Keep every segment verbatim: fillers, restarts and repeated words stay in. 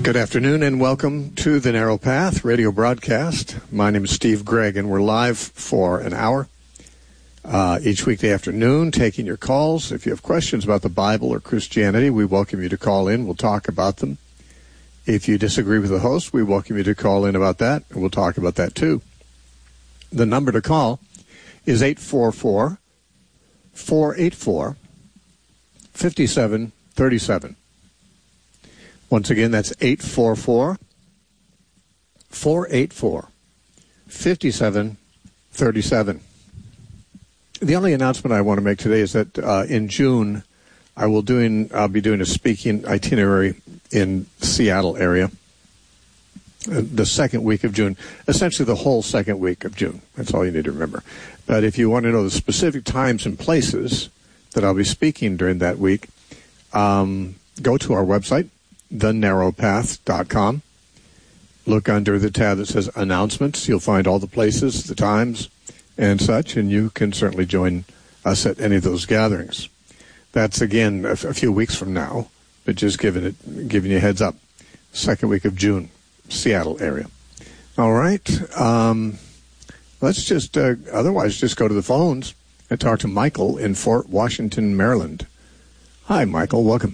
Good afternoon and welcome to the Narrow Path radio broadcast. My name is Steve Gregg and we're live for an hour uh, each weekday afternoon taking your calls. If you have questions about the Bible or Christianity, we welcome you to call in. We'll talk about them. If you disagree with the host, we welcome you to call in about that, and we'll talk about that too. The number to call is eight four four, four eight four, five seven three seven. Once again, that's eight four four, four eight four, five seven three seven. The only announcement I want to make today is that uh, in June, I will doing I'll be doing a speaking itinerary in Seattle area. Uh, the second week of June, essentially the whole second week of June. That's all you need to remember. But if you want to know the specific times and places that I'll be speaking during that week, um, go to our website, the narrow path dot com. Look under the tab that says announcements. You'll find all the places, the times, and such, and you can certainly join us at any of those gatherings. That's, again, a, f- a few weeks from now, but just giving it, giving you a heads up. Second week of June, Seattle area. All right. Um, let's just, uh, otherwise, just go to the phones and talk to Michael in Fort Washington, Maryland. Hi, Michael. Welcome.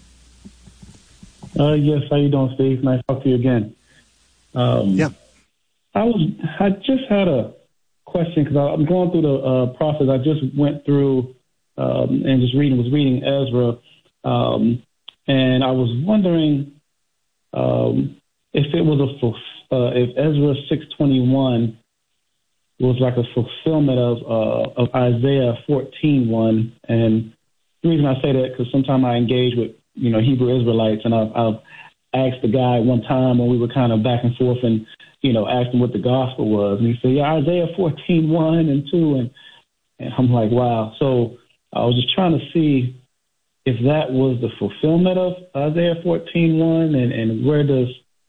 Uh, yes, how you doing, Steve? Nice to talk to you again. Um, yeah. I was. I just had a question because I'm going through the uh, process. I just went through um, and just reading was reading Ezra, um, and I was wondering um, if it was a uh, if Ezra six twenty-one was like a fulfillment of uh, of Isaiah fourteen one. And the reason I say that because sometimes I engage with you know, Hebrew Israelites, and I've, I've asked the guy one time when we were kind of back and forth and, you know, asked him what the gospel was. And he said, yeah, Isaiah fourteen one and two. And, and I'm like, wow. So I was just trying to see if that was the fulfillment of Isaiah fourteen one, and, and where does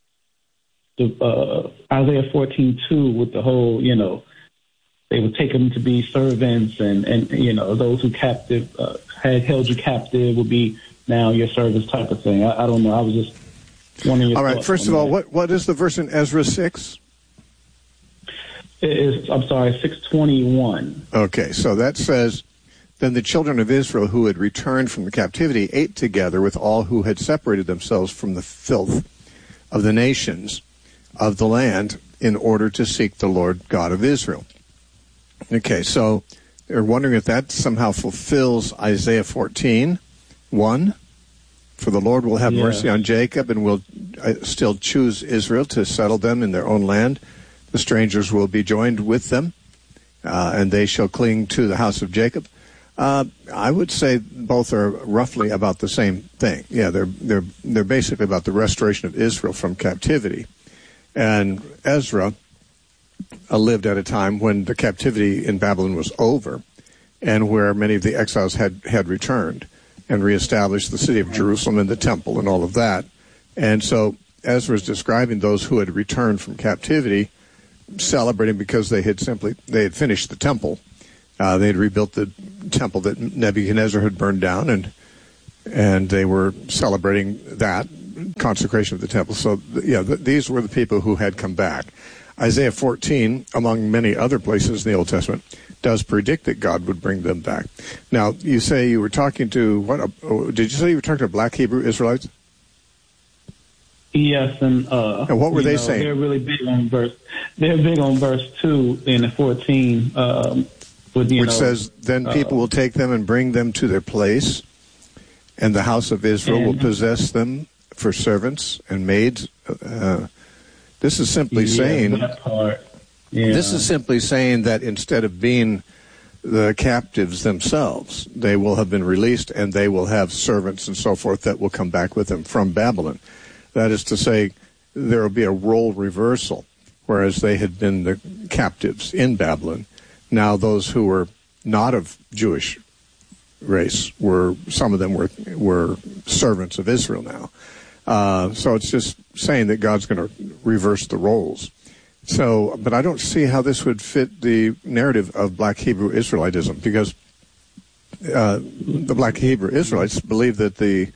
the uh, Isaiah fourteen two with the whole, you know, they would take them to be servants and, and you know, those who captive uh, had held you captive would be now your service type of thing. I, I don't know. I was just wondering your All right. First of all, what, what is the verse in Ezra six? It is, I'm sorry, six twenty-one. Okay. So that says, then the children of Israel who had returned from the captivity ate together with all who had separated themselves from the filth of the nations of the land in order to seek the Lord God of Israel. Okay. So they're wondering if that somehow fulfills Isaiah fourteen. One, for the Lord will have yeah. mercy on Jacob and will uh, still choose Israel to settle them in their own land. The strangers will be joined with them, uh, and they shall cling to the house of Jacob. Uh, I would say both are roughly about the same thing. Yeah, they're they're they're basically about the restoration of Israel from captivity. And Ezra uh, lived at a time when the captivity in Babylon was over, and where many of the exiles had had returned and reestablished the city of Jerusalem and the temple and all of that. And so Ezra is describing those who had returned from captivity, celebrating because they had simply, they had finished the temple. Uh, they had rebuilt the temple that Nebuchadnezzar had burned down, and and they were celebrating that, consecration of the temple. So, yeah, th- these were the people who had come back. Isaiah fourteen, among many other places in the Old Testament, does predict that God would bring them back. Now, you say you were talking to, what? Uh, did you say you were talking to black Hebrew Israelites? Yes, and, uh, and what were they know, saying? They're really big on verse. They're big on verse two in the fourteen, um, with, you which know, says, "Then people uh, will take them and bring them to their place, and the house of Israel and, will possess them for servants and maids." Uh, this is simply yeah, saying. That part. Yeah. This is simply saying that instead of being the captives themselves, they will have been released and they will have servants and so forth that will come back with them from Babylon. That is to say, there will be a role reversal, whereas they had been the captives in Babylon. Now those who were not of Jewish race were, some of them were were servants of Israel now. Uh, so it's just saying that God's going to reverse the roles. So, but I don't see how this would fit the narrative of black Hebrew Israelitism, because uh, the black Hebrew Israelites believe that the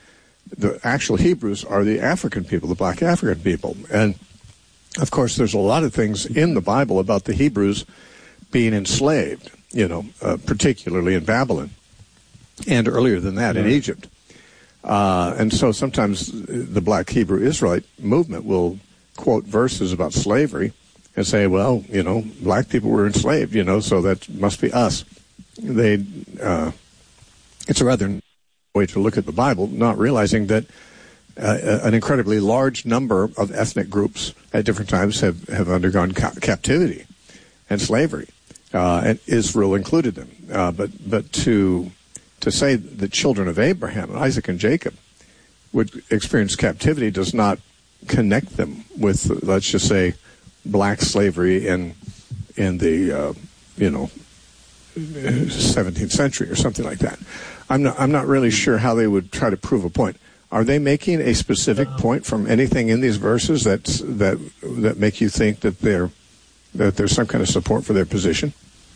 the actual Hebrews are the African people, the black African people. And, of course, there's a lot of things in the Bible about the Hebrews being enslaved, you know, uh, particularly in Babylon, and earlier than that in Egypt. Uh, and so sometimes the black Hebrew Israelite movement will quote verses about slavery and say, well, you know, black people were enslaved, you know, so that must be us. They, uh, it's a rather way to look at the Bible, not realizing that uh, an incredibly large number of ethnic groups at different times have, have undergone ca- captivity and slavery, uh, and Israel included them. Uh, but but to to say the children of Abraham, Isaac and Jacob, would experience captivity does not connect them with, let's just say, black slavery in in the uh, you know seventeenth century or something like that. I'm not I'm not really sure how they would try to prove a point. Are they making a specific point from anything in these verses that that that make you think that they're that there's some kind of support for their position?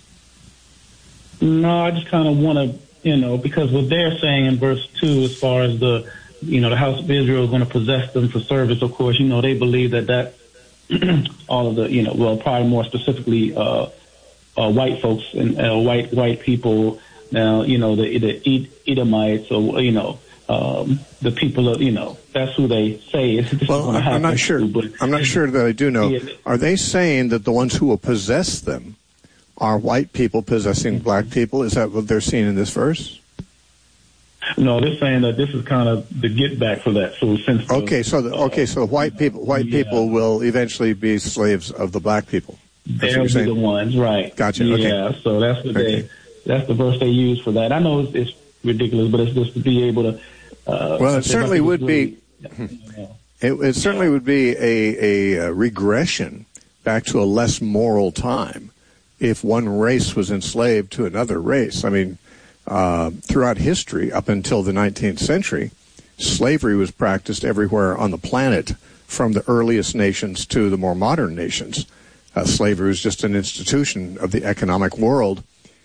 No, I just kind of want to, you know, because what they're saying in verse two, as far as the, you know, the house of Israel is going to possess them for service. Of course, you know, they believe that that all of the, you know, well, probably more specifically, uh, uh, white folks and uh, white white people. Now, you know, the the Edomites, or you know, um, the people of, you know, that's who they say. This well, is I'm not sure. To, but, I'm not sure that I do know. Yeah. Are they saying that the ones who will possess them are white people possessing black people? Is that what they're seeing in this verse? No, they're saying that this is kind of the get back for that. So since okay, so the, okay, so white people, white yeah. people will eventually be slaves of the black people. They'll be the ones, right? Gotcha. Yeah, okay. so that's what okay. they. That's the verse they use for that. I know it's, it's ridiculous, but it's just to be able to. Uh, well, it certainly would really, be. Yeah. It, it certainly would be a, a regression back to a less moral time if one race was enslaved to another race. I mean, uh, throughout history, up until the nineteenth century, slavery was practiced everywhere on the planet, from the earliest nations to the more modern nations. Uh, slavery was just an institution of the economic world.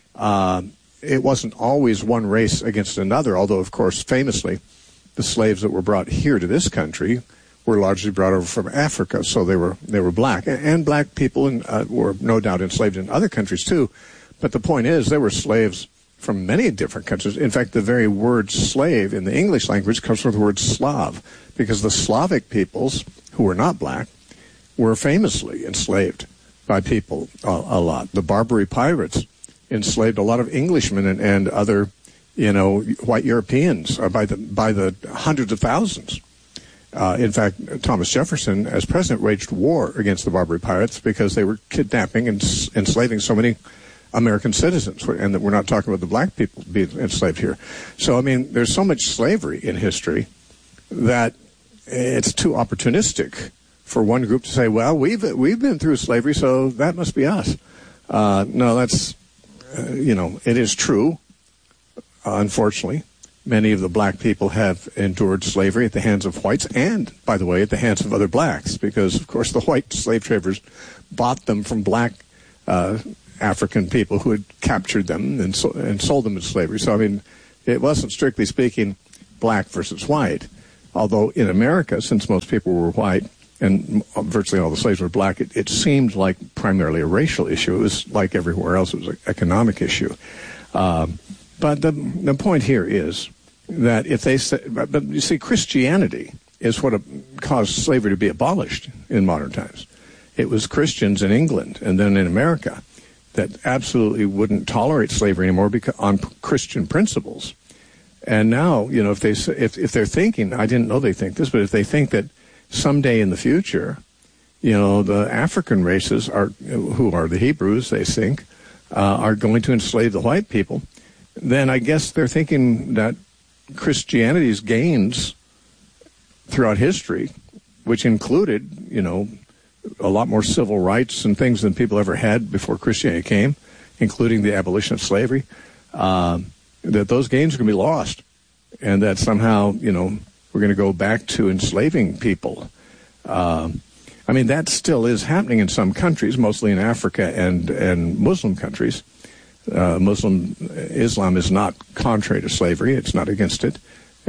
Uh, it wasn't always one race against another, although, of course, famously, the slaves that were brought here to this country were largely brought over from Africa, so they were they were black. And, and black people in, uh, were no doubt enslaved in other countries, too. But the point is, there were slaves from many different countries. In fact, the very word slave in the English language comes from the word Slav, because the Slavic peoples, who were not black, were famously enslaved by people a, a lot. The Barbary pirates enslaved a lot of Englishmen and, and other, you know, white Europeans uh, by the by the hundreds of thousands. Uh, in fact, Thomas Jefferson, as president, waged war against the Barbary pirates because they were kidnapping and s- enslaving so many American citizens, and that we're not talking about the black people being enslaved here. So, I mean, there's so much slavery in history that it's too opportunistic for one group to say, well, we've we've been through slavery, so that must be us. Uh, no, that's, uh, you know, it is true, uh, unfortunately. Many of the black people have endured slavery at the hands of whites and, by the way, at the hands of other blacks, because, of course, the white slave traders bought them from black uh, African people who had captured them and, so, and sold them in slavery. So, I mean, it wasn't, strictly speaking, black versus white. Although in America, since most people were white and virtually all the slaves were black, it, it seemed like primarily a racial issue. It was like everywhere else. It was an economic issue. Um, but the, the point here is that if they say, but, but you see, Christianity is what a, caused slavery to be abolished in modern times. It was Christians in England and then in America that absolutely wouldn't tolerate slavery anymore because, on Christian principles. And now, you know, if they if if they're thinking, I didn't know they think this, but if they think that someday in the future, you know, the African races are who are the Hebrews, they think, uh, are going to enslave the white people, then I guess they're thinking that Christianity's gains throughout history, which included, you know, a lot more civil rights and things than people ever had before Christianity came, including the abolition of slavery, uh, that those gains are going to be lost, and that somehow, you know, we're going to go back to enslaving people. Uh, I mean, that still is happening in some countries, mostly in Africa and, and Muslim countries. Uh, Muslim Islam is not contrary to slavery. It's not against it.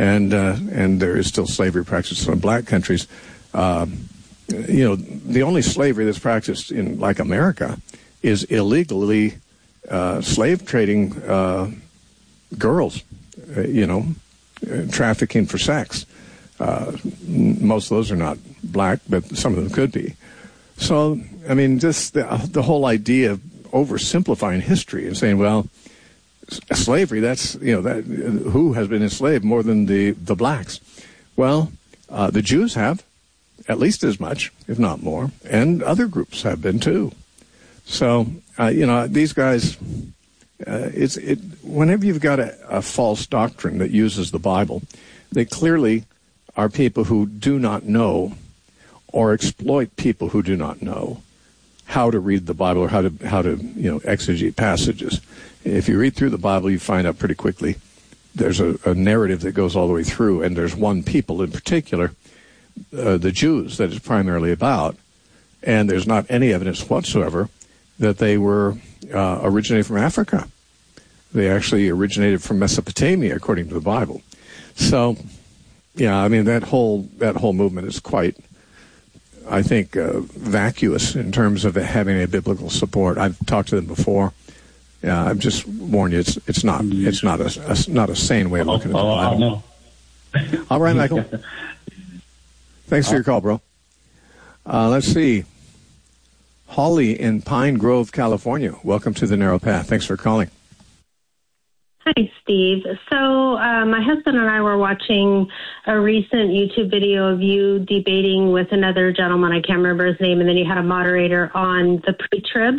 and uh, and there is still slavery practiced in black countries. Uh, you know, the only slavery that's practiced in, like, America is illegally uh, slave trading uh, girls, uh, you know, uh, trafficking for sex. Uh, most of those are not black, but some of them could be. So, I mean, just the, the whole idea of oversimplifying history and saying, well, slavery, that's, you know, that who has been enslaved more than the, the blacks? Well, uh, the Jews have, at least as much, if not more, and other groups have been too. So, uh, you know, these guys, uh, it's it. Whenever you've got a, a false doctrine that uses the Bible, they clearly are people who do not know or exploit people who do not know how to read the Bible or how to how to you know exegete passages. If you read through the Bible, you find out pretty quickly there's a, a narrative that goes all the way through, and there's one people in particular, uh, the Jews, that it's primarily about, and there's not any evidence whatsoever that they were uh, originated from Africa. They actually originated from Mesopotamia, according to the Bible. So, yeah, I mean that whole that whole movement is quite, I think, uh, vacuous in terms of it having a biblical support. I've talked to them before. Yeah, I've just warned you, it's it's not it's not a, a not a sane way of looking at the Bible. Oh, all right, Michael. Thanks for your call, bro. Uh, let's see. Holly in Pine Grove, California. Welcome to the Narrow Path. Thanks for calling. Hi, Steve. So uh, my husband and I were watching a recent YouTube video of you debating with another gentleman. I can't remember his name. And then you had a moderator on the pre-trib.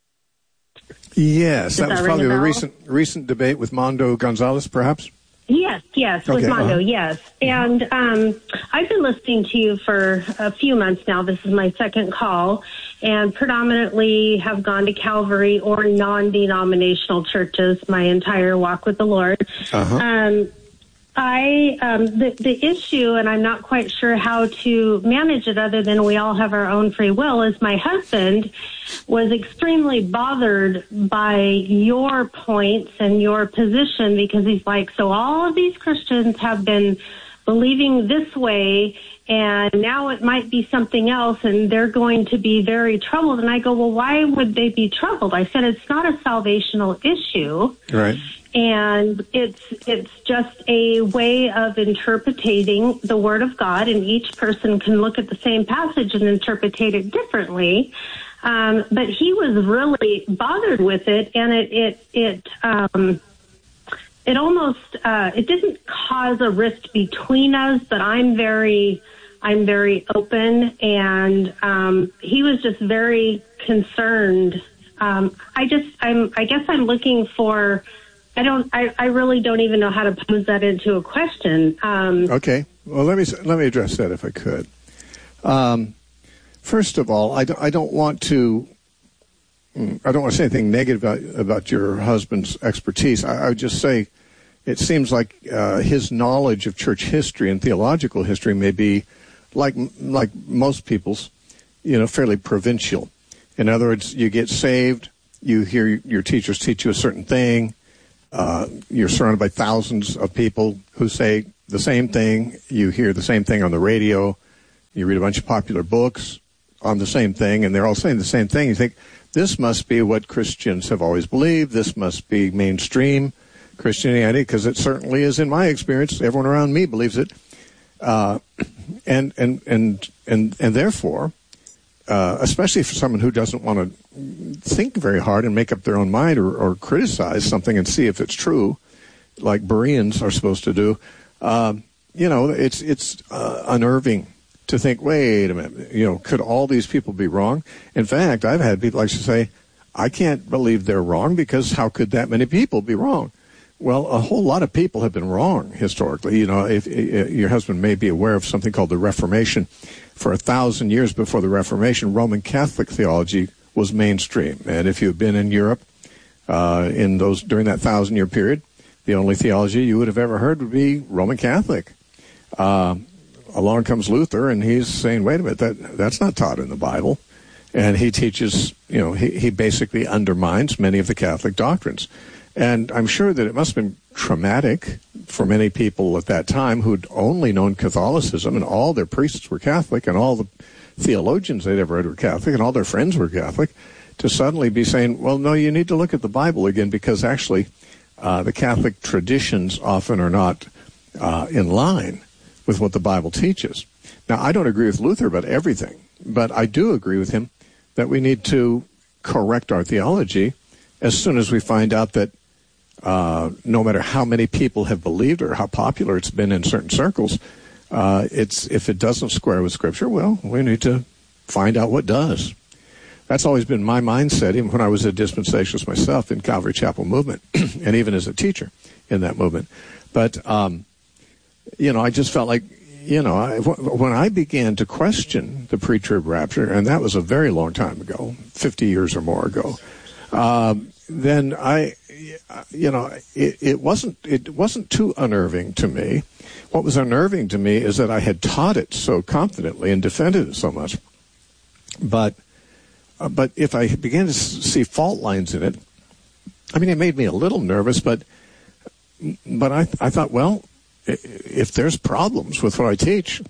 Yes, that, that was probably the bell? recent recent debate with Mondo Gonzalez, perhaps? Yes, yes, with okay, Mondo, uh-huh. yes. And um, I've been listening to you for a few months now. This is my second call, and predominantly have gone to Calvary or non-denominational churches my entire walk with the Lord. Uh-huh. Um, I um, the, the issue, and I'm not quite sure how to manage it other than we all have our own free will, is my husband was extremely bothered by your points and your position, because he's like, so all of these Christians have been believing this way, and now it might be something else, and they're going to be very troubled. And I go, well, why would they be troubled? I said, it's not a salvational issue. Right. And it's it's just a way of interpreting the Word of God, and each person can look at the same passage and interpret it differently. Um, but he was really bothered with it, and it it it um, it almost uh, it didn't cause a rift between us. But I'm very I'm very open, and um, he was just very concerned. Um, I just I'm I guess I'm looking for. I don't. I, I really don't even know how to pose that into a question. Um, okay. Well, let me let me address that if I could. Um, first of all, I don't, I don't want to. I don't want to say anything negative about, about your husband's expertise. I, I would just say, it seems like uh, his knowledge of church history and theological history may be, like like most people's, you know, fairly provincial. In other words, you get saved, you hear your teachers teach you a certain thing. Uh, you're surrounded by thousands of people who say the same thing. You hear the same thing on the radio. You read a bunch of popular books on the same thing, and they're all saying the same thing. You think, this must be what Christians have always believed. This must be mainstream Christianity, because it certainly is in my experience. Everyone around me believes it. Uh, and, and, and, and, and therefore, uh, especially for someone who doesn't want to think very hard and make up their own mind, or, or criticize something and see if it's true, like Bereans are supposed to do, um, you know, it's it's uh, unnerving to think, wait a minute, you know, could all these people be wrong? In fact, I've had people actually say, I can't believe they're wrong, because how could that many people be wrong? Well, a whole lot of people have been wrong historically. You know, if, if your husband may be aware of something called the Reformation. For a thousand years before the Reformation, Roman Catholic theology was mainstream. And if you've been in Europe uh, in those during that thousand-year period, the only theology you would have ever heard would be Roman Catholic. Uh, along comes Luther, and he's saying, wait a minute, that that's not taught in the Bible. And he teaches, you know, he, he basically undermines many of the Catholic doctrines. And I'm sure that it must have been traumatic for many people at that time who'd only known Catholicism, and all their priests were Catholic, and all the theologians they'd ever read were Catholic, and all their friends were Catholic, to suddenly be saying, well, no, you need to look at the Bible again, because actually uh, the Catholic traditions often are not uh, in line with what the Bible teaches. Now, I don't agree with Luther about everything, but I do agree with him that we need to correct our theology as soon as we find out that uh, no matter how many people have believed or how popular it's been in certain circles, uh, it's if it doesn't square with Scripture, well, we need to find out what does. That's always been my mindset, even when I was a dispensationalist myself in Calvary Chapel movement, and even as a teacher in that movement. But, um, you know, I just felt like, you know, I, when I began to question the pre-trib rapture, and that was a very long time ago, fifty years or more ago, um, then I, you know, it, it wasn't it wasn't too unnerving to me. What was unnerving to me is that I had taught it so confidently and defended it so much. But uh, but if I began to see fault lines in it, I mean, it made me a little nervous. But but I I thought, well, if there's problems with what I teach,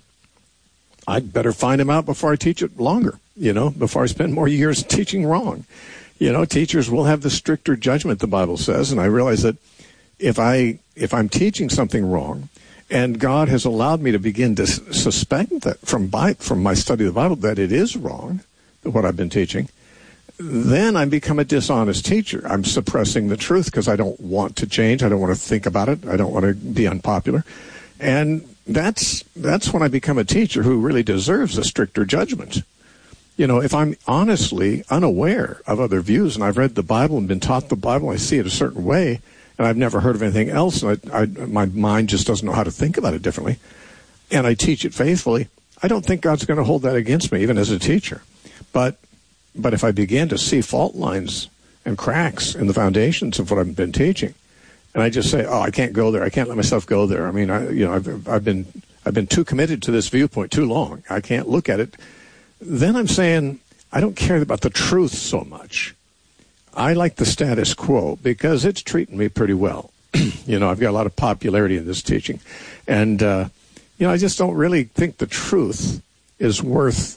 I'd better find them out before I teach it longer, you know, before I spend more years teaching wrong. You know, teachers will have the stricter judgment, the Bible says, and I realize that if, I, if I'm teaching something wrong, and God has allowed me to begin to suspect that from, by, from my study of the Bible that it is wrong, what I've been teaching, then I become a dishonest teacher. I'm suppressing the truth because I don't want to change. I don't want to think about it. I don't want to be unpopular. And that's that's when I become a teacher who really deserves a stricter judgment. You know, if I'm honestly unaware of other views, and I've read the Bible and been taught the Bible, I see it a certain way, and I've never heard of anything else, and I, I, my mind just doesn't know how to think about it differently, and I teach it faithfully, I don't think God's going to hold that against me, even as a teacher. But But if I begin to see fault lines and cracks in the foundations of what I've been teaching, and I just say, "Oh, I can't go there. I can't let myself go there." I mean, I, you know, I've, I've been I've been too committed to this viewpoint too long. I can't look at it. Then I'm saying I don't care about the truth so much. I like the status quo because it's treating me pretty well. You know, I've got a lot of popularity in this teaching, and uh, you know, I just don't really think the truth is worth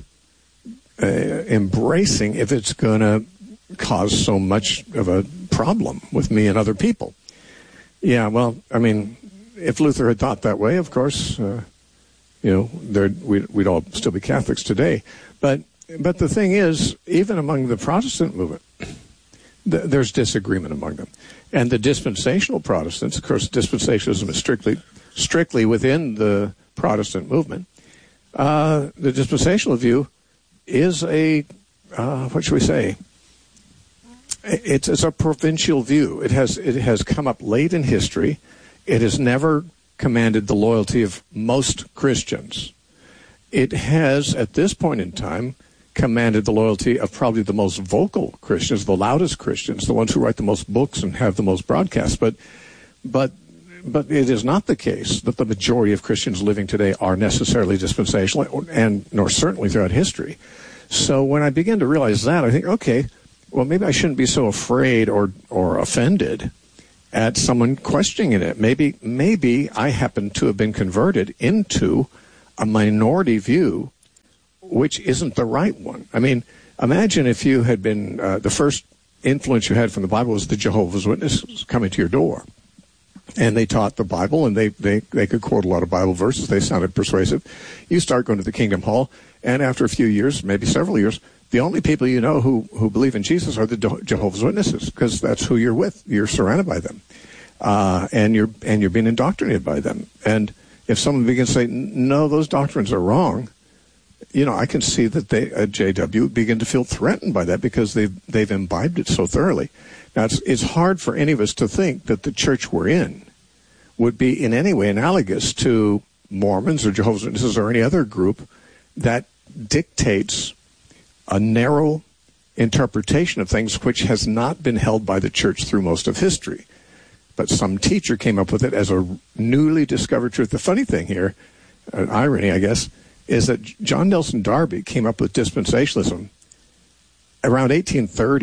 Uh, embracing if it's going to cause so much of a problem with me and other people. Yeah, well, I mean, if Luther had thought that way, of course, uh, you know, we'd, we'd all still be Catholics today. But but the thing is, even among the Protestant movement, th- there's disagreement among them. And the dispensational Protestants, of course, dispensationalism is strictly strictly within the Protestant movement. Uh, the dispensational view is a, uh, what should we say? It's, it's a provincial view. It has it has come up late in history. It has never commanded the loyalty of most Christians. It has, at this point in time, commanded the loyalty of probably the most vocal Christians, the loudest Christians, the ones who write the most books and have the most broadcasts. But, but, but it is not the case that the majority of Christians living today are necessarily dispensational, and nor certainly throughout history. So when I begin to realize that, I think, okay, well, maybe I shouldn't be so afraid or or offended at someone questioning it. Maybe maybe I happen to have been converted into a minority view, which isn't the right one. I mean, imagine if you had been, uh, the first influence you had from the Bible was the Jehovah's Witnesses coming to your door. And they taught the Bible, and they, they, they could quote a lot of Bible verses. They sounded persuasive. You start going to the Kingdom Hall, and after a few years, maybe several years, the only people you know who, who believe in Jesus are the Jehovah's Witnesses, because that's who you're with. You're surrounded by them. Uh, and you're and you're being indoctrinated by them. And if someone begins to say, no, those doctrines are wrong, you know, I can see that they at J W begin to feel threatened by that because they've, they've imbibed it so thoroughly. Now, it's, it's hard for any of us to think that the church we're in would be in any way analogous to Mormons or Jehovah's Witnesses or any other group that dictates a narrow interpretation of things which has not been held by the church through most of history. But some teacher came up with it as a newly discovered truth. The funny thing here, an irony, I guess, is that John Nelson Darby came up with dispensationalism around eighteen thirty,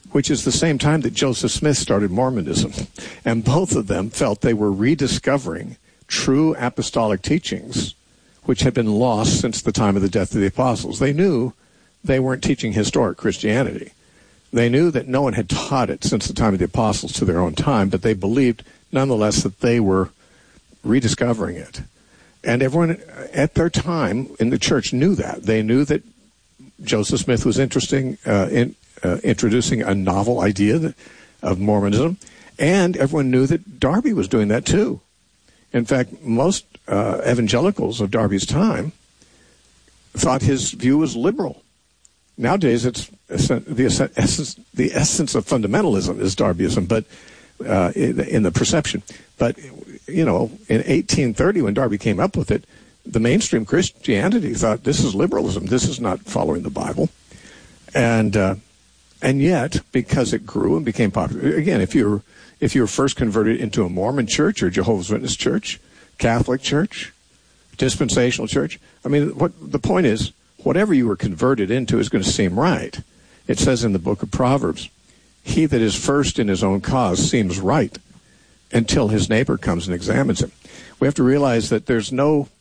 which is the same time that Joseph Smith started Mormonism. And both of them felt they were rediscovering true apostolic teachings, which had been lost since the time of the death of the apostles. They knew they weren't teaching historic Christianity. They knew that no one had taught it since the time of the apostles to their own time, but they believed nonetheless that they were rediscovering it. And everyone at their time in the church knew that. They knew that Joseph Smith was interesting, uh, in, uh, introducing a novel idea of Mormonism, and everyone knew that Darby was doing that too. In fact, most uh, evangelicals of Darby's time thought his view was liberal. Nowadays, it's the essence, the essence of fundamentalism is Darbyism, but uh, in, in the perception. But, you know, in eighteen thirty, when Darby came up with it, the mainstream Christianity thought this is liberalism. This is not following the Bible. And uh, and yet, because it grew and became popular, again, if you're if you were first converted into a Mormon church or Jehovah's Witness church, Catholic church, dispensational church, I mean, what the point is, whatever you were converted into is going to seem right. It says in the book of Proverbs, he that is first in his own cause seems right until his neighbor comes and examines him. We have to realize that there's no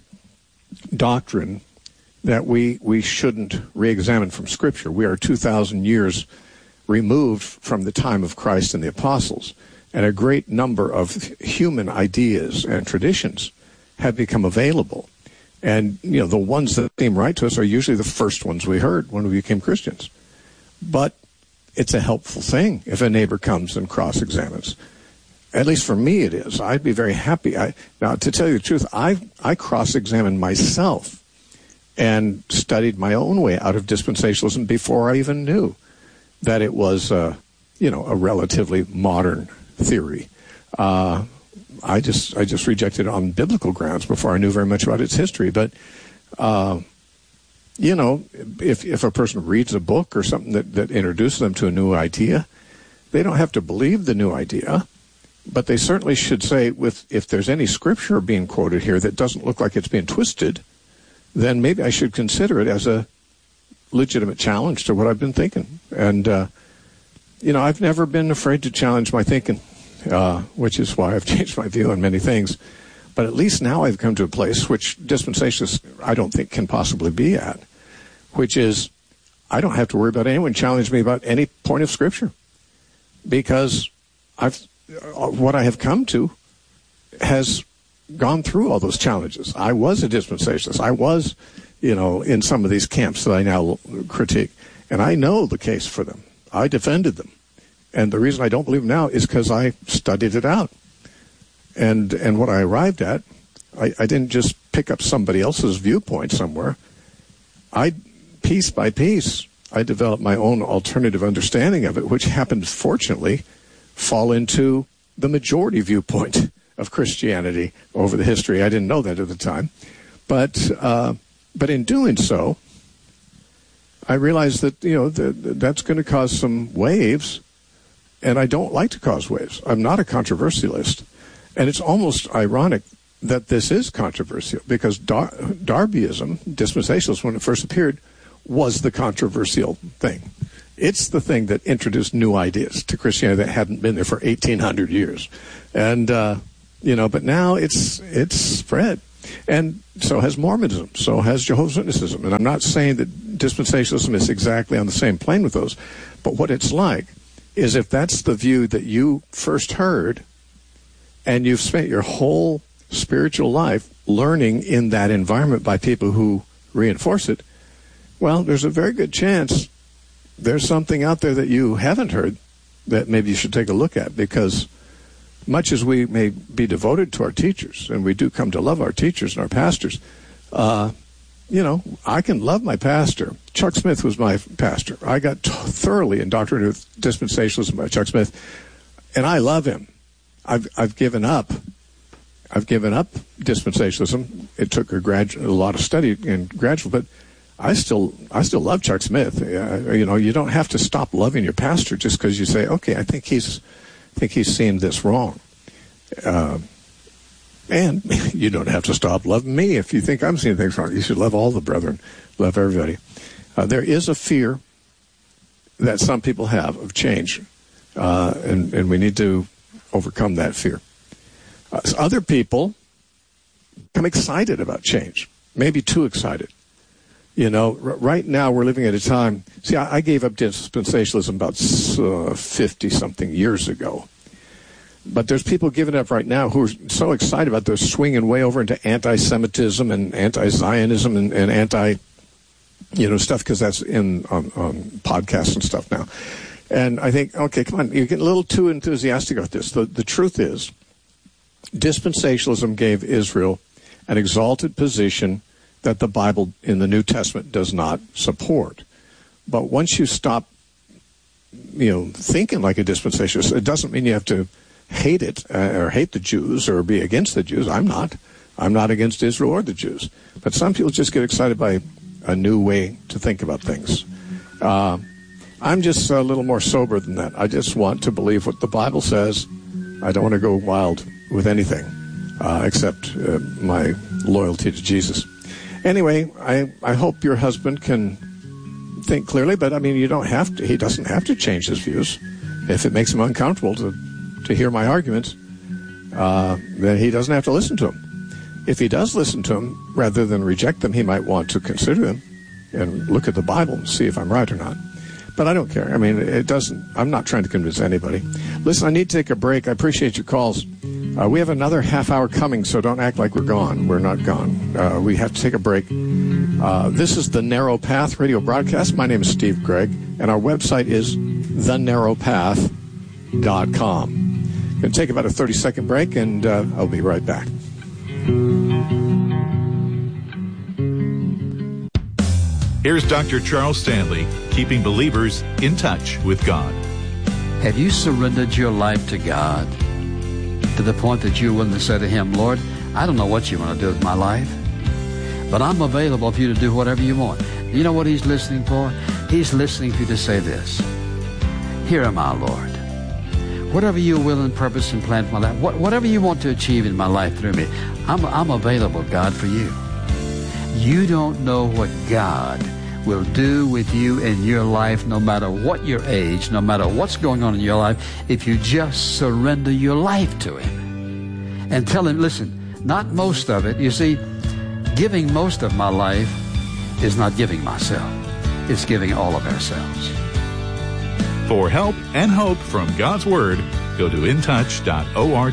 doctrine that we we shouldn't re-examine from Scripture. We are two thousand years removed from the time of Christ and the apostles, and a great number of human ideas and traditions have become available. And, you know, the ones that seem right to us are usually the first ones we heard when we became Christians. But it's a helpful thing if a neighbor comes and cross-examines. At least for me it is. I'd be very happy. I, now, to tell you the truth, I, I cross-examined myself and studied my own way out of dispensationalism before I even knew that it was, uh, you know, a relatively modern theory. Uh, I just I just rejected it on biblical grounds before I knew very much about its history. But, uh, you know, if if a person reads a book or something that, that introduces them to a new idea, they don't have to believe the new idea, but they certainly should say, with if there's any scripture being quoted here that doesn't look like it's being twisted, then maybe I should consider it as a legitimate challenge to what I've been thinking. And, uh, you know, I've never been afraid to challenge my thinking. Uh, which is why I've changed my view on many things. But at least now I've come to a place which dispensationalists I don't think can possibly be at, which is I don't have to worry about anyone challenging me about any point of Scripture, because I've what I have come to has gone through all those challenges. I was a dispensationalist. I was, you know, in some of these camps that I now critique, and I know the case for them. I defended them. And the reason I don't believe now is because I studied it out. And and what I arrived at, I, I didn't just pick up somebody else's viewpoint somewhere. I, piece by piece, I developed my own alternative understanding of it, which happened, fortunately, fall into the majority viewpoint of Christianity over the history. I didn't know that at the time. But uh, but in doing so, I realized that, you know, the, that's going to cause some waves, and I don't like to cause waves. I'm not a controversialist. And it's almost ironic that this is controversial, because Dar- Darbyism, dispensationalism, when it first appeared, was the controversial thing. It's the thing that introduced new ideas to Christianity that hadn't been there for eighteen hundred years. And, uh, you know, but now it's it's spread. And so has Mormonism, so has Jehovah's Witnessism. And I'm not saying that dispensationalism is exactly on the same plane with those, but what it's like is, if that's the view that you first heard, and you've spent your whole spiritual life learning in that environment by people who reinforce it, well, there's a very good chance there's something out there that you haven't heard that maybe you should take a look at. Because much as we may be devoted to our teachers, and we do come to love our teachers and our pastors, uh, you know, I can love my pastor. Chuck Smith was my pastor. I got t- thoroughly indoctrinated with dispensationalism by Chuck Smith, and I love him. I've I've given up. I've given up dispensationalism. It took a gradu- a lot of study and gradual, but I still I still love Chuck Smith. Uh, you know, you don't have to stop loving your pastor just because you say, okay, I think he's I think he's seeing this wrong. Uh, and you don't have to stop loving me if you think I'm seeing things wrong. You should love all the brethren, love everybody. Uh, there is a fear that some people have of change, uh, and, and we need to overcome that fear. Uh, so other people become excited about change, maybe too excited. You know, r- right now we're living at a time, see, I, I gave up dispensationalism about fifty-something years ago. But there's people giving up right now who are so excited about they're swinging way over into anti-Semitism and anti-Zionism and, and anti, you know, stuff, because that's in on, on podcasts and stuff now. And I think, okay, come on, you're getting a little too enthusiastic about this. The, the truth is, dispensationalism gave Israel an exalted position that the Bible in the New Testament does not support. But once you stop, you know, thinking like a dispensationalist, it doesn't mean you have to hate it uh, or hate the Jews or be against the Jews. I'm not. I'm not against Israel or the Jews. But some people just get excited by a new way to think about things. Uh, I'm just a little more sober than that. I just want to believe what the Bible says. I don't want to go wild with anything uh, except uh, my loyalty to Jesus. Anyway, I, I hope your husband can think clearly, but I mean, you don't have to. He doesn't have to change his views. If it makes him uncomfortable to to hear my arguments, uh, then he doesn't have to listen to them. If he does listen to them, rather than reject them, he might want to consider them and look at the Bible and see if I'm right or not. But I don't care. I mean, it doesn't, I'm not trying to convince anybody. Listen, I need to take a break. I appreciate your calls. Uh, we have another half hour coming, so don't act like we're gone. We're not gone. Uh, we have to take a break. Uh, this is the Narrow Path radio broadcast. My name is Steve Gregg, and our website is the narrow path dot com. Going to take about a thirty-second break, and uh, I'll be right back. Here's Doctor Charles Stanley, keeping believers in touch with God. Have you surrendered your life to God to the point that you're willing to say to Him, Lord, I don't know what you want to do with my life, but I'm available for you to do whatever you want. You know what He's listening for? He's listening for you to say this. Here am I, Lord. Whatever your will and purpose and plan for my life, what, whatever you want to achieve in my life through me, I'm, I'm available, God, for you. You don't know what God will do with you in your life, no matter what your age, no matter what's going on in your life, if you just surrender your life to Him. And tell Him, listen, not most of it. You see, giving most of my life is not giving myself. It's giving all of ourselves. For help and hope from God's Word, go to in touch dot org.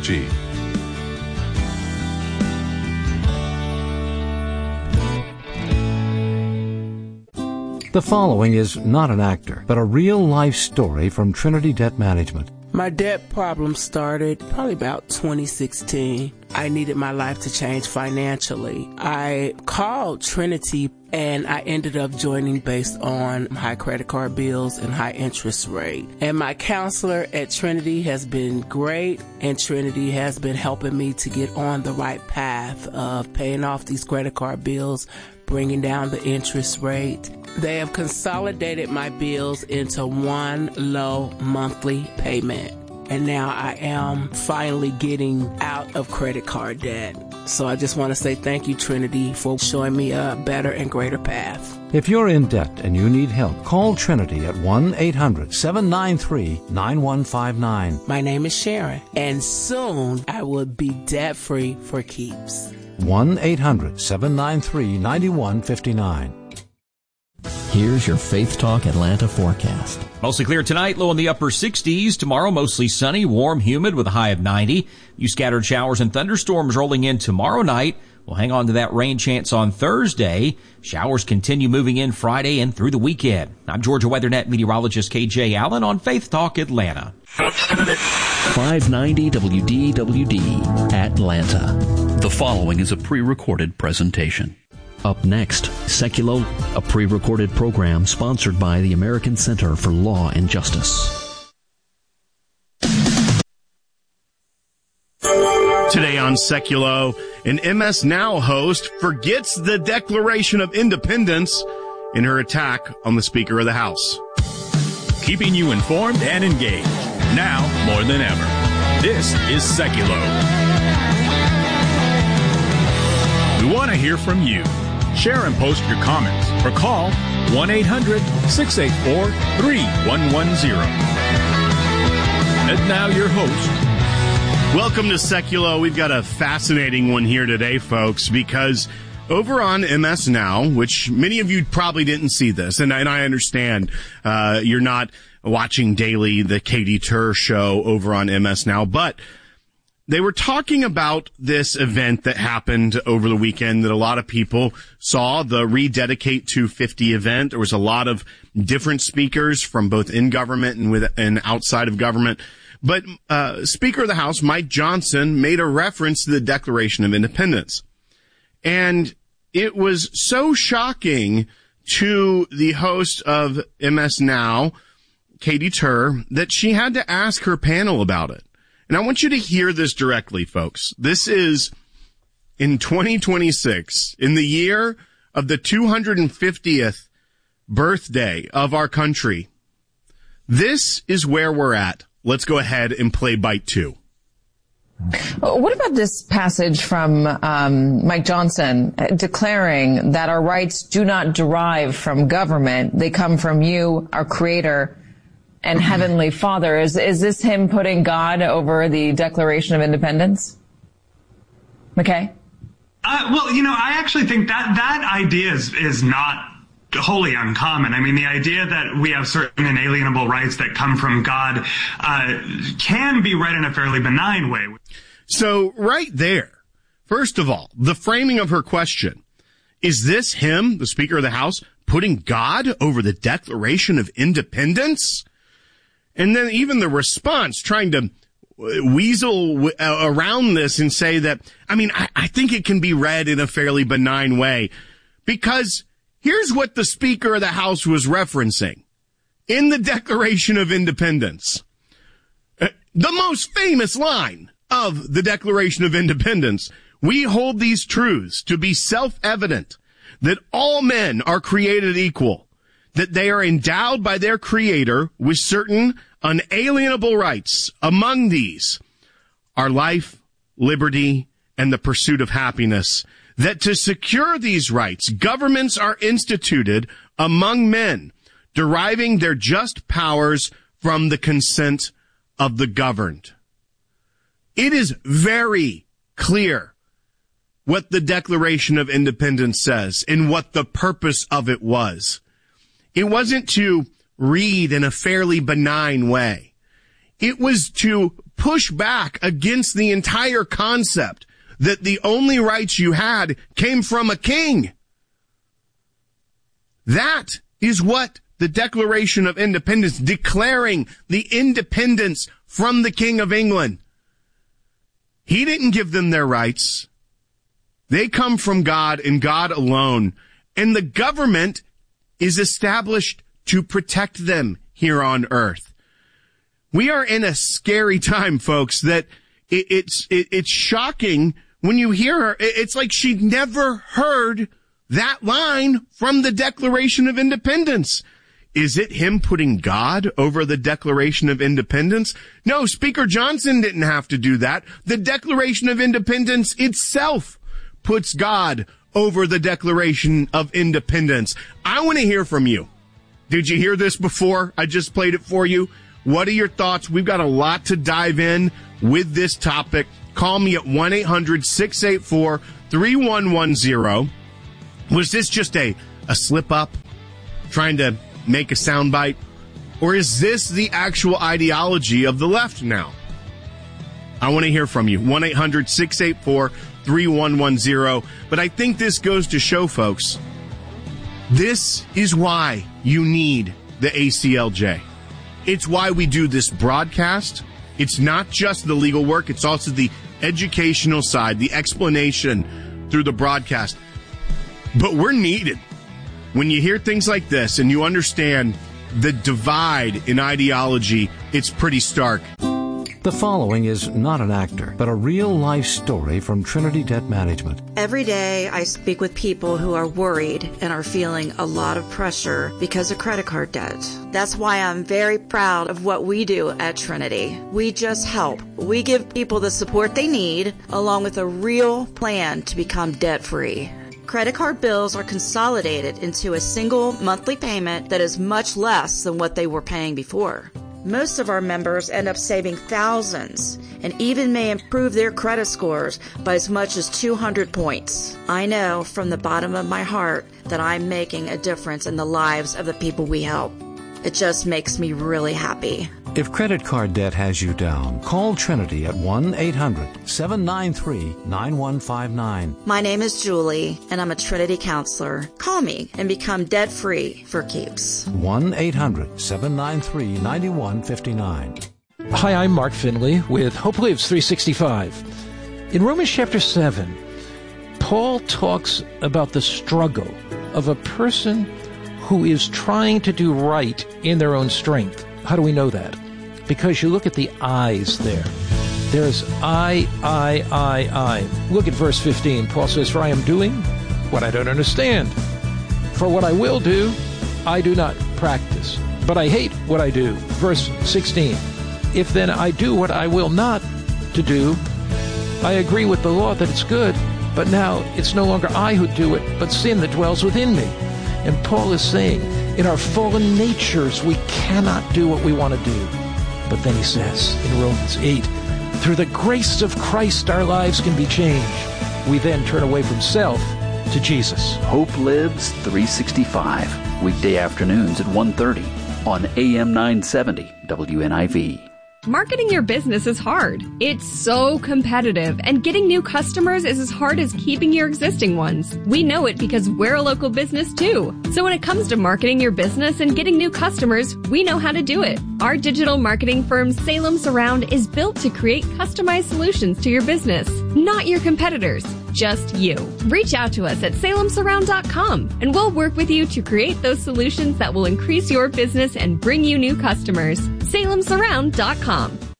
The following is not an actor, but a real-life story from Trinity Debt Management. My debt problem started probably about twenty sixteen. I needed my life to change financially. I called Trinity and I ended up joining based on high credit card bills and high interest rate. And my counselor at Trinity has been great, and Trinity has been helping me to get on the right path of paying off these credit card bills, bringing down the interest rate. They have consolidated my bills into one low monthly payment. And now I am finally getting out of credit card debt. So I just want to say thank you, Trinity, for showing me a better and greater path. If you're in debt and you need help, call Trinity at one eight hundred seven nine three nine one five nine. My name is Sharon, and soon I will be debt-free for keeps. one eight hundred seven nine three nine one five nine. Here's your Faith Talk Atlanta forecast. Mostly clear tonight, low in the upper sixties. Tomorrow, mostly sunny, warm, humid with a high of ninety. You scattered showers and thunderstorms rolling in tomorrow night. We'll hang on to that rain chance on Thursday. Showers continue moving in Friday and through the weekend. I'm Georgia WeatherNet meteorologist K J Allen on Faith Talk Atlanta. five ninety W D W D, Atlanta. The following is a pre-recorded presentation. Up next, Seculo, a pre-recorded program sponsored by the American Center for Law and Justice. Today on Seculo, an M S Now host forgets the Declaration of Independence in her attack on the Speaker of the House. Keeping you informed and engaged, now more than ever. This is Seculo. We want to hear from you. Share and post your comments or call one eight hundred six eight four three one one zero. And now your host. Welcome to Seculo. We've got a fascinating one here today, folks, because over on M S Now, which many of you probably didn't see this, and, and I understand uh, you're not watching daily the Katie Tur show over on M S Now, but they were talking about this event that happened over the weekend that a lot of people saw, the Rededicate two fifty event. There was a lot of different speakers from both in government and with and outside of government. But uh Speaker of the House, Mike Johnson, made a reference to the Declaration of Independence. And it was so shocking to the host of M S Now, Katie Tur, that she had to ask her panel about it. And I want you to hear this directly, folks. This is in twenty twenty-six, in the year of the two hundred fiftieth birthday of our country. This is where we're at. Let's go ahead and play bite two. What about this passage from um, Mike Johnson declaring that our rights do not derive from government? They come from you, our Creator and Heavenly Father. Is is this him putting God over the Declaration of Independence? McKay? Uh, well, you know, I actually think that that idea is, is not wholly uncommon. I mean, the idea that we have certain inalienable rights that come from God uh, can be read in a fairly benign way. So right there, first of all, the framing of her question, is this him, the Speaker of the House, putting God over the Declaration of Independence? And then even the response, trying to weasel around this and say that, I mean, I, I think it can be read in a fairly benign way, because here's what the Speaker of the House was referencing in the Declaration of Independence. Uh, the most famous line of the Declaration of Independence: we hold these truths to be self-evident, that all men are created equal, that they are endowed by their Creator with certain unalienable rights. Among these are life, liberty, and the pursuit of happiness. That to secure these rights, governments are instituted among men, deriving their just powers from the consent of the governed. It is very clear what the Declaration of Independence says and what the purpose of it was. It wasn't to read in a fairly benign way. It was to push back against the entire concept that the only rights you had came from a king. That is what the Declaration of Independence, declaring the independence from the King of England. He didn't give them their rights. They come from God and God alone. And the government is established to protect them here on earth. We are in a scary time, folks, that it, it's it, it's shocking when you hear her. It's like she'd never heard that line from the Declaration of Independence. Is it him putting God over the Declaration of Independence? No, Speaker Johnson didn't have to do that. The Declaration of Independence itself puts God over the Declaration of Independence. I want to hear from you. Did you hear this before? I just played it for you. What are your thoughts? We've got a lot to dive in with this topic. Call me at one eight hundred six eight four three one one zero. Was this just a, a slip up, trying to make a soundbite? Or is this the actual ideology of the left now? I want to hear from you. one eight hundred six eight four three one one zero. But I think this goes to show, folks, this is why you need the A C L J. It's why we do this broadcast. It's not just the legal work. It's also the educational side, the explanation through the broadcast. But we're needed. When you hear things like this and you understand the divide in ideology, it's pretty stark. The following is not an actor, but a real-life story from Trinity Debt Management. Every day I speak with people who are worried and are feeling a lot of pressure because of credit card debt. That's why I'm very proud of what we do at Trinity. We just help. We give people the support they need, along with a real plan to become debt-free. Credit card bills are consolidated into a single monthly payment that is much less than what they were paying before. Most of our members end up saving thousands and even may improve their credit scores by as much as two hundred points. I know from the bottom of my heart that I'm making a difference in the lives of the people we help. It just makes me really happy. If credit card debt has you down, call Trinity at one eight hundred seven nine three nine one five nine. My name is Julie, and I'm a Trinity counselor. Call me and become debt-free for keeps. one eight hundred seven nine three nine one five nine. Hi, I'm Mark Finley with Hope Lives three sixty-five. In Romans chapter seven, Paul talks about the struggle of a person who is trying to do right in their own strength. How do we know that? Because you look at the I's there. There's I, I, I, I. Look at verse fifteen. Paul says, for I am doing what I don't understand. For what I will do, I do not practice. But I hate what I do. Verse sixteen. If then I do what I will not to do, I agree with the law that it's good, but now it's no longer I who do it, but sin that dwells within me. And Paul is saying, in our fallen natures, we cannot do what we want to do. But then he says in Romans eight, through the grace of Christ, our lives can be changed. We then turn away from self to Jesus. Hope Lives three sixty-five, weekday afternoons at one thirty on A M nine seventy W N I V. Marketing your business is hard. It's so competitive, and getting new customers is as hard as keeping your existing ones. We know it because we're a local business too. So when it comes to marketing your business and getting new customers, we know how to do it. Our digital marketing firm, Salem Surround, is built to create customized solutions to your business, not your competitors, just you. Reach out to us at salem surround dot com, and we'll work with you to create those solutions that will increase your business and bring you new customers. salem surround dot com.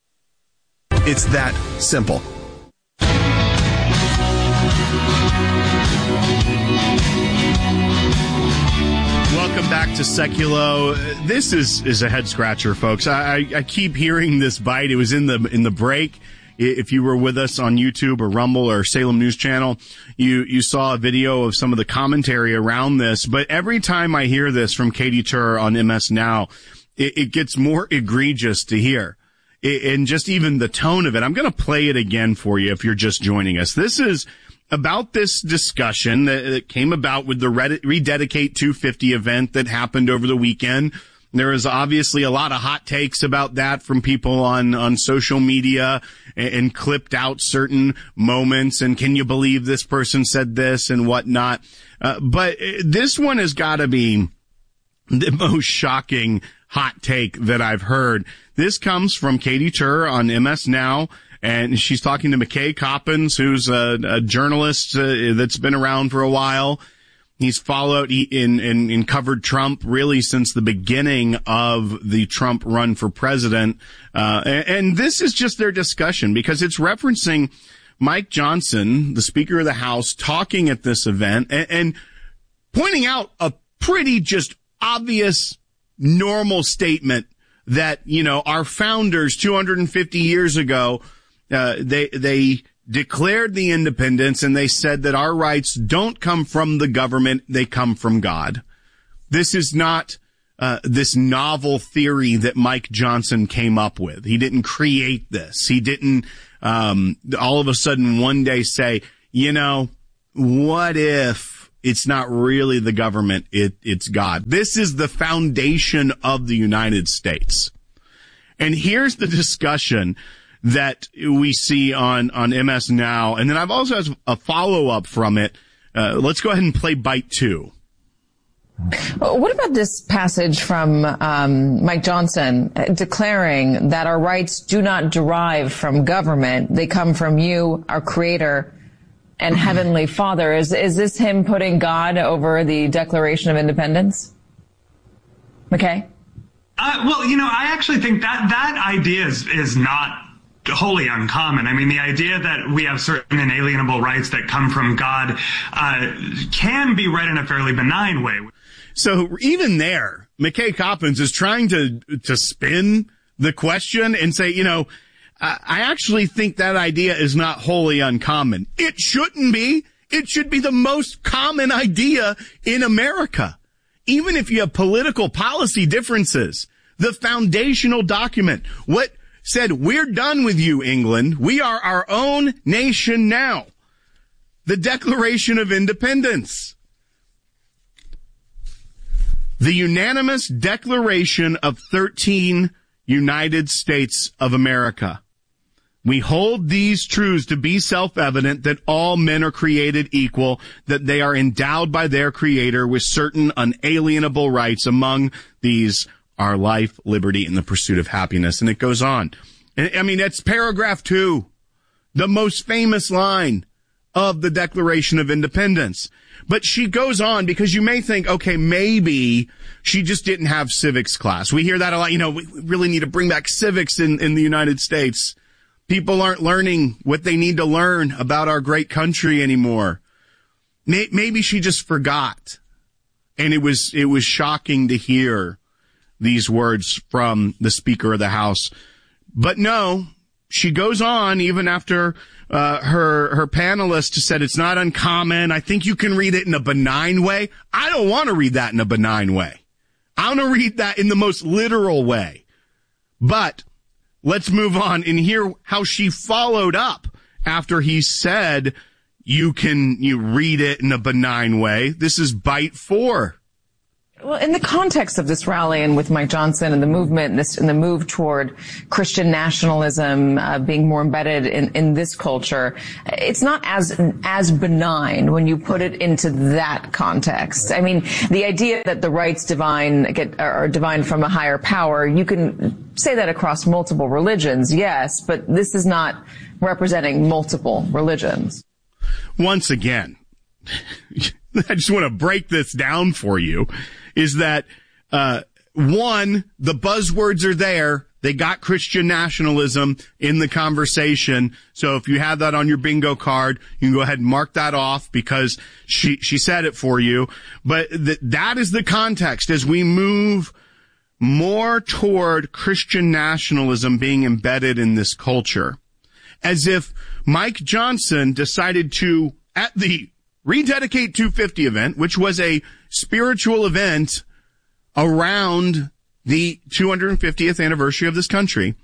It's that simple. Welcome back to Seculo. This is, is a head scratcher, folks. I, I, I keep hearing this bite. It was in the in the break. If you were with us on YouTube or Rumble or Salem News Channel, you, you saw a video of some of the commentary around this. But every time I hear this from Katie Tur on M S Now, it, it gets more egregious to hear. It, and just even the tone of it. I'm going to play it again for you if you're just joining us. This is about this discussion that, that came about with the Rededicate two fifty event that happened over the weekend. There is obviously a lot of hot takes about that from people on, on social media and, and clipped out certain moments. And can you believe this person said this and whatnot? Uh, but this one has got to be the most shocking hot take that I've heard. This comes from Katie Tur on M S Now, and she's talking to McKay Coppins, who's a, a journalist uh, that's been around for a while. He's followed in, in, in covered Trump really since the beginning of the Trump run for president. Uh, and, and this is just their discussion because it's referencing Mike Johnson, the Speaker of the House, talking at this event and, and pointing out a pretty just obvious, normal statement that, you know, our founders two hundred fifty years ago, uh, they, they, declared the independence, and they said that our rights don't come from the government, they come from God. This is not uh, this novel theory that Mike Johnson came up with. He didn't create this. He didn't um, all of a sudden one day say, you know, what if it's not really the government, it, it's God. This is the foundation of the United States. And here's the discussion that we see on, on M S Now. And then I've also has a follow-up from it. Uh, let's go ahead and play bite two. What about this passage from um, Mike Johnson declaring that our rights do not derive from government, they come from you, our Creator and Heavenly Father? Is, is this him putting God over the Declaration of Independence? McKay? Uh, well, you know, I actually think that that idea is, is not wholly uncommon. I mean, the idea that we have certain inalienable rights that come from God uh, can be read in a fairly benign way. So even there, McKay Coppins is trying to to spin the question and say, you know, I actually think that idea is not wholly uncommon. It shouldn't be. It should be the most common idea in America. Even if you have political policy differences, the foundational document, what said, we're done with you, England. We are our own nation now. The Declaration of Independence. The unanimous Declaration of thirteen United States of America. We hold these truths to be self-evident, that all men are created equal, that they are endowed by their Creator with certain unalienable rights. Among these are life, liberty, and the pursuit of happiness. And it goes on. I mean, that's paragraph two, the most famous line of the Declaration of Independence. But she goes on, because you may think, okay, maybe she just didn't have civics class. We hear that a lot. You know, we really need to bring back civics in, in the United States. People aren't learning what they need to learn about our great country anymore. Maybe she just forgot. And it was, it was shocking to hear these words from the Speaker of the House. But no, she goes on even after uh, her her panelist said it's not uncommon. I think you can read it in a benign way. I don't want to read that in a benign way. I want to read that in the most literal way. But let's move on and hear how she followed up after he said you can you read it in a benign way. This is bite four. Well, in the context of this rally and with Mike Johnson and the movement and, this, and the move toward Christian nationalism uh, being more embedded in, in this culture, it's not as as benign when you put it into that context. I mean, the idea that the rights divine get are divine from a higher power, you can say that across multiple religions, yes, but this is not representing multiple religions. Once again, I just want to break this down for you. Is that, uh, one, the buzzwords are there. They got Christian nationalism in the conversation. So if you have that on your bingo card, you can go ahead and mark that off because she, she said it for you. But th- that is the context as we move more toward Christian nationalism being embedded in this culture. As if Mike Johnson decided to, at the Rededicate two fifty event, which was a spiritual event around the two hundred fiftieth anniversary of this country,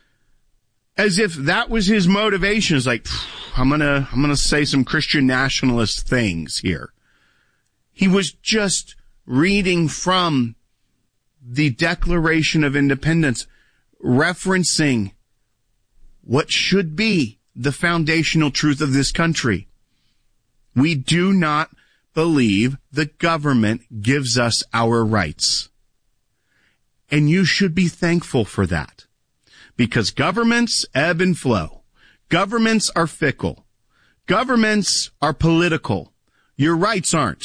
as if that was his motivation. Is like, I'm gonna, I'm gonna say some Christian nationalist things here. He was just reading from the Declaration of Independence, referencing what should be the foundational truth of this country. We do not believe the government gives us our rights. And you should be thankful for that. Because governments ebb and flow. Governments are fickle. Governments are political. Your rights aren't.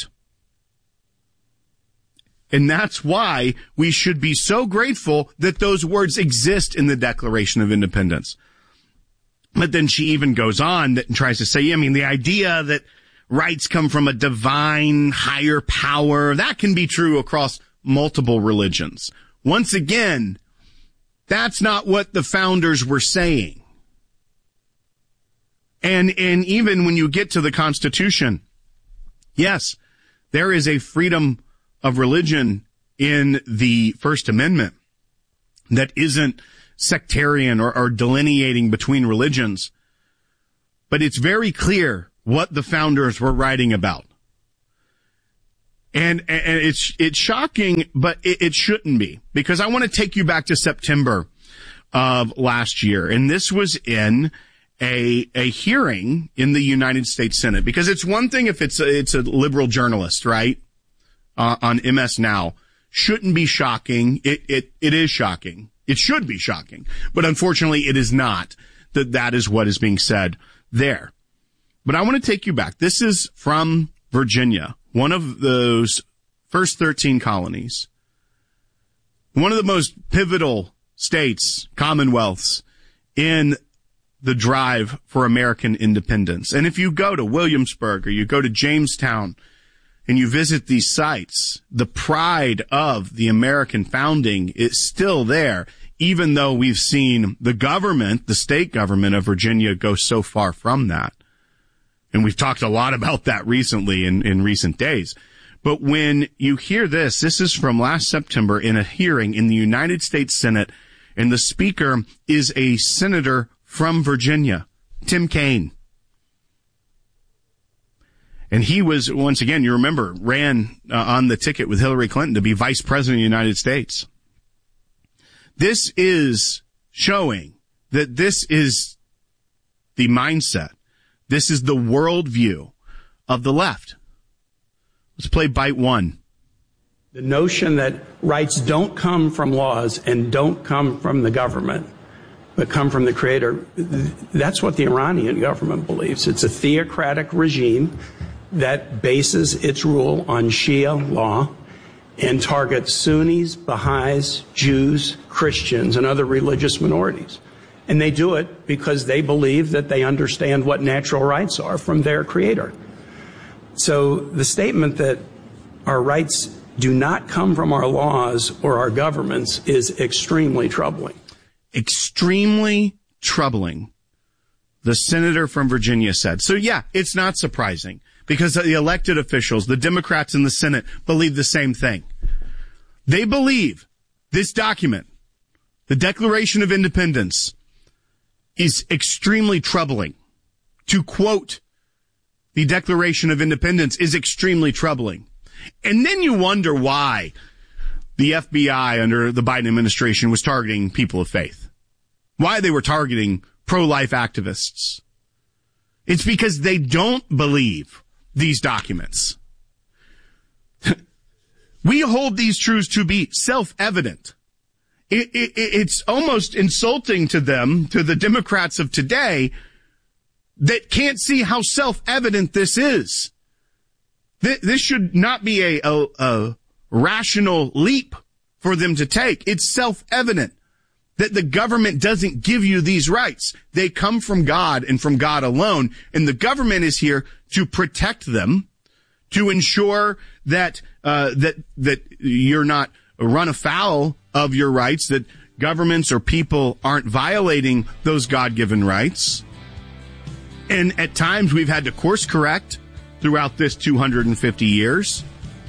And that's why we should be so grateful that those words exist in the Declaration of Independence. But then she even goes on and tries to say, I mean, the idea that rights come from a divine higher power, that can be true across multiple religions. Once again, that's not what the founders were saying. And, and even when you get to the Constitution, yes, there is a freedom of religion in the First Amendment that isn't sectarian or, or delineating between religions. But it's very clear what the founders were writing about. And, and it's, it's shocking, but it, it shouldn't be, because I want to take you back to September of last year. And this was in a, a hearing in the United States Senate, because it's one thing if it's a, it's a liberal journalist, right? Uh, on M S Now. Shouldn't be shocking. It, it, it is shocking. It should be shocking, but unfortunately it is not that that is what is being said there. But I want to take you back. This is from Virginia, one of those first thirteen colonies, one of the most pivotal states, commonwealths, in the drive for American independence. And if you go to Williamsburg or you go to Jamestown and you visit these sites, the pride of the American founding is still there, even though we've seen the government, the state government of Virginia, go so far from that. And we've talked a lot about that recently in, in recent days. But when you hear this, this is from last September in a hearing in the United States Senate, and the speaker is a senator from Virginia, Tim Kaine. And he was, once again, you remember, ran uh, on the ticket with Hillary Clinton to be vice president of the United States. This is showing that this is the mindset. This is the worldview of the left. Let's play bite one. The notion that rights don't come from laws and don't come from the government, but come from the creator, that's what the Iranian government believes. It's a theocratic regime that bases its rule on Shia law and targets Sunnis, Baha'is, Jews, Christians, and other religious minorities. And they do it because they believe that they understand what natural rights are from their creator. So the statement that our rights do not come from our laws or our governments is extremely troubling. Extremely troubling, the senator from Virginia said. So yeah, it's not surprising because the elected officials, the Democrats in the Senate, believe the same thing. They believe this document, the Declaration of Independence, is extremely troubling. To quote the Declaration of Independence is extremely troubling. And then you wonder why the F B I under the Biden administration was targeting people of faith. Why they were targeting pro-life activists. It's because they don't believe these documents. We hold these truths to be self-evident. It, it, it's almost insulting to them, to the Democrats of today, that can't see how self-evident this is. This should not be a, a, a rational leap for them to take. It's self-evident that the government doesn't give you these rights. They come from God and from God alone, and the government is here to protect them, to ensure that uh, that that you're not run afoul of your rights, that governments or people aren't violating those God-given rights. And at times we've had to course correct throughout this two hundred fifty years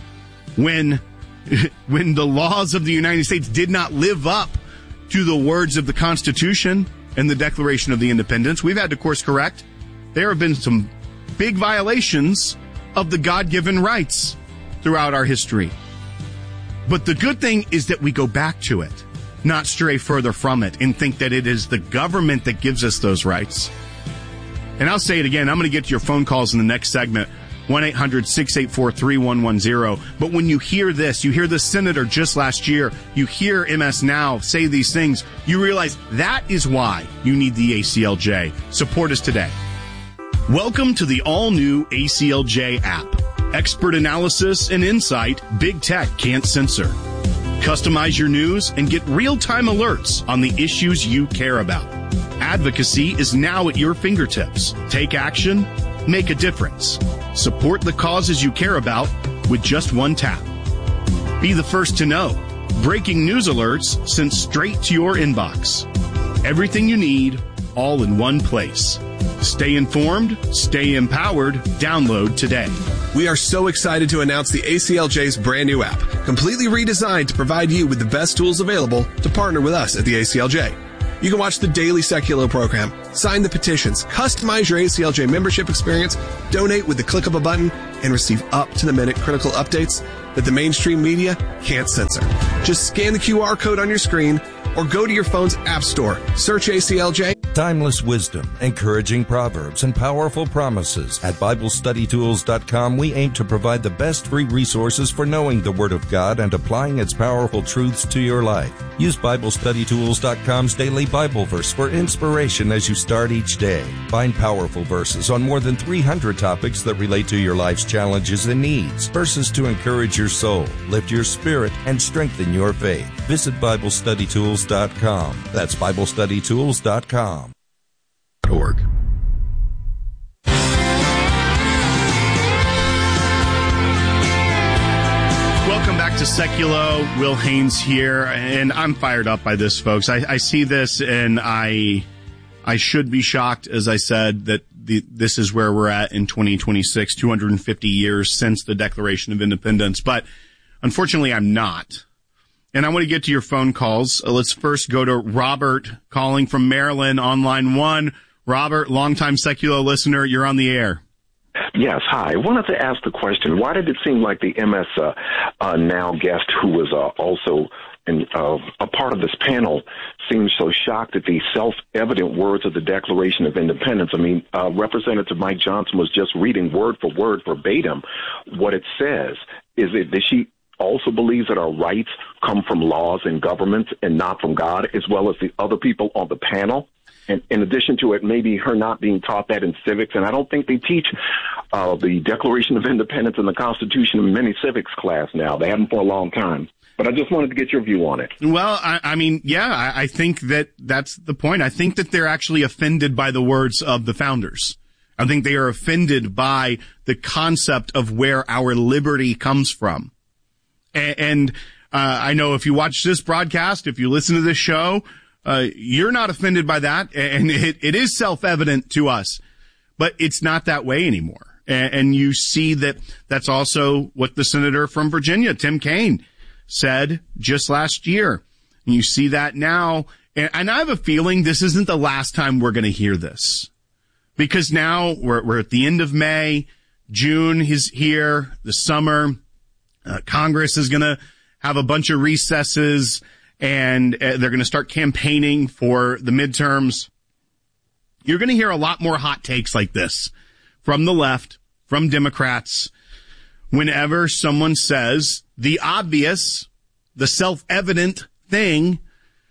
when when the laws of the United States did not live up to the words of the Constitution and the Declaration of the Independence. We've had to course correct. There have been some big violations of the God-given rights throughout our history. But the good thing is that we go back to it, not stray further from it and think that it is the government that gives us those rights. And I'll say it again, I'm going to get to your phone calls in the next segment, one eight hundred six eight four three one one zero. But when you hear this, you hear the senator just last year, you hear M S Now say these things, you realize that is why you need the A C L J. Support us today. Welcome to the all-new A C L J app. Expert analysis and insight big tech can't censor. Customize your news and get real-time alerts on the issues you care about. Advocacy is now at your fingertips. Take action, make a difference. Support the causes you care about with just one tap. Be the first to know. Breaking news alerts sent straight to your inbox. Everything you need, all in one place. Stay informed, stay empowered. Download today. We are so excited to announce the A C L J's brand new app, completely redesigned to provide you with the best tools available to partner with us at the A C L J. You can watch the daily Secular program, sign the petitions, customize your A C L J membership experience, donate with the click of a button, and receive up-to-the-minute critical updates that the mainstream media can't censor. Just scan the Q R code on your screen or go to your phone's app store, search A C L J. Timeless wisdom, encouraging proverbs, and powerful promises. At Bible Study Tools dot com, we aim to provide the best free resources for knowing the Word of God and applying its powerful truths to your life. Use Bible Study Tools dot com's daily Bible verse for inspiration as you start each day. Find powerful verses on more than three hundred topics that relate to your life's challenges and needs. Verses to encourage your soul, lift your spirit, and strengthen your faith. Visit Bible Study Tools dot com. That's Bible Study Tools dot com. Org. Welcome back to Seculo. Will Haynes here, and I'm fired up by this, folks. I, I see this, and I I should be shocked, as I said, that the, this is where we're at in twenty twenty-six, two hundred fifty years since the Declaration of Independence. But unfortunately, I'm not. And I want to get to your phone calls. Uh, let's first go to Robert calling from Maryland on line one. Robert, longtime secular listener, you're on the air. Yes, hi. I wanted to ask the question, why did it seem like the M S uh, uh, Now guest, who was uh, also in, uh, a part of this panel, seemed so shocked at the self-evident words of the Declaration of Independence? I mean, uh, Representative Mike Johnson was just reading word for word, verbatim, what it says. Is it that she also believes that our rights come from laws and governments and not from God, as well as the other people on the panel? And in addition to it, maybe her not being taught that in civics, and I don't think they teach uh, the Declaration of Independence and the Constitution in many civics class now. They haven't for a long time. But I just wanted to get your view on it. Well, I, I mean, yeah, I, I think that that's the point. I think that they're actually offended by the words of the founders. I think they are offended by the concept of where our liberty comes from. And, and uh, I know if you watch this broadcast, if you listen to this show, Uh, you're not offended by that, and it, it is self-evident to us, but it's not that way anymore. And, and you see that that's also what the senator from Virginia, Tim Kaine, said just last year. And you see that now, and, and I have a feeling this isn't the last time we're going to hear this, because now we're, we're at the end of May, June is here, the summer, uh, Congress is going to have a bunch of recesses, and uh, they're going to start campaigning for the midterms. You're going to hear a lot more hot takes like this from the left, from Democrats, whenever someone says the obvious, the self-evident thing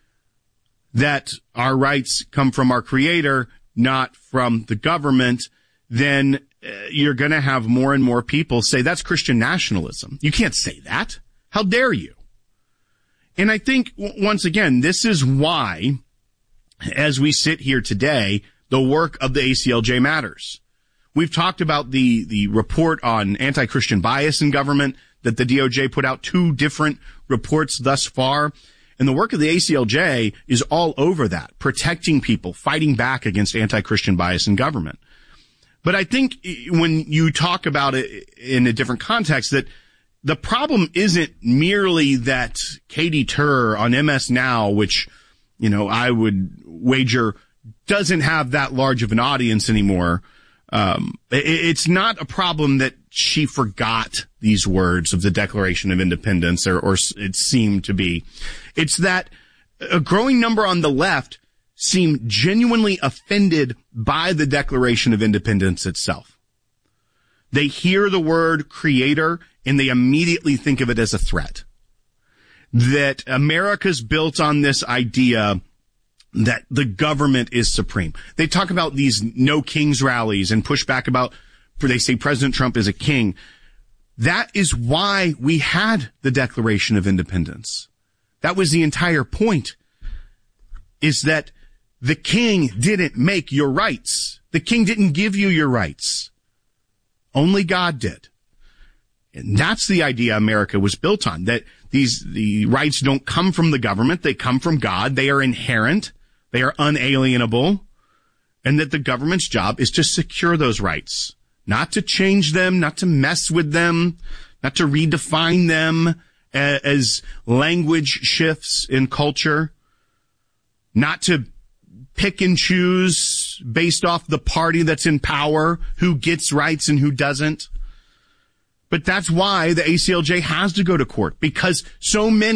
that our rights come from our Creator, not from the government. Then uh, you're going to have more and more people say that's Christian nationalism. You can't say that. How dare you? And I think, once again, this is why, as we sit here today, the work of the A C L J matters. We've talked about the, the report on anti-Christian bias in government that the D O J put out, two different reports thus far. And the work of the A C L J is all over that, protecting people, fighting back against anti-Christian bias in government. But I think when you talk about it in a different context, that the problem isn't merely that Katie Tur on M S Now, which, you know, I would wager doesn't have that large of an audience anymore. Um, it, it's not a problem that she forgot these words of the Declaration of Independence, or, or it seemed to be. It's that a growing number on the left seem genuinely offended by the Declaration of Independence itself. They hear the word Creator and they immediately think of it as a threat. That America's built on this idea that the government is supreme. They talk about these no kings rallies and push back about, they say President Trump is a king. That is why we had the Declaration of Independence. That was the entire point, is that the king didn't make your rights. The king didn't give you your rights. Only God did. And that's the idea America was built on, that these, the rights don't come from the government. They come from God. They are inherent. They are unalienable. And that the government's job is to secure those rights, not to change them, not to mess with them, not to redefine them as language shifts in culture, not to pick and choose based off the party that's in power, who gets rights and who doesn't. But that's why the A C L J has to go to court, because so many